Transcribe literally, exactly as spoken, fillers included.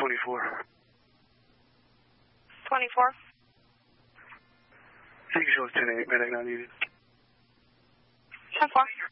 twenty-four. twenty-four. You can show us ten eight, medic not needed. ten four.